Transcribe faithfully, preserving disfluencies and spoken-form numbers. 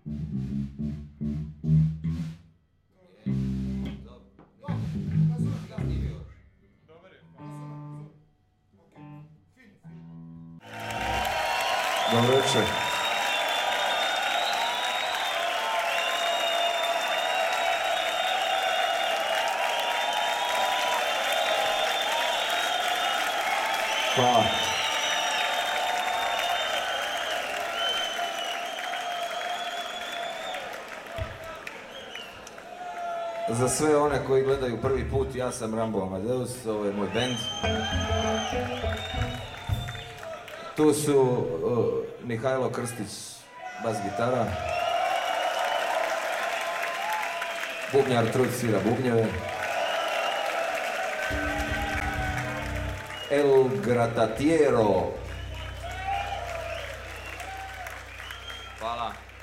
Dobro večer. Hvala. Za sve one koji gledaju prvi put, ja sam Rambo Amadeus, ovo je moj bend. Tu su uh, Mihajlo Krstić, bas gitara. Bubnjar Trud svira bubnjeve. El Gratatiero. Hvala.